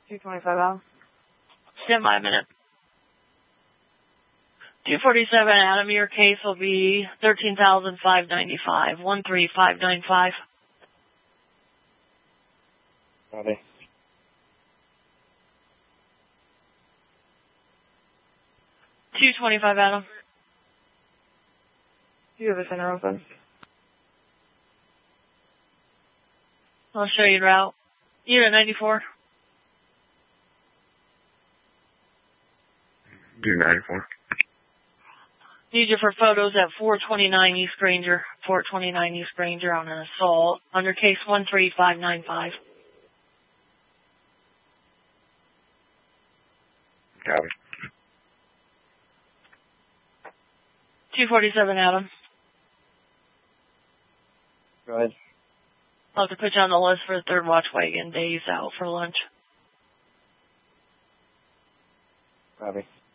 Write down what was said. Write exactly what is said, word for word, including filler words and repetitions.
two twenty-five Adam. Stand by a minute. two forty-seven Adam, your case will be thirteen thousand five hundred ninety-five dollars. one three five nine five. Copy. two twenty-five Adam. Do you have a center open? I'll show you the route. Unit ninety-four. Do ninety-four. Need you for photos at four twenty-nine East Granger. four twenty-nine East Granger on an assault under case one three five nine five. Copy. two forty-seven Adam. Go ahead. I'll have to put you on the list for the third watch wagon. Days out for lunch. Copy.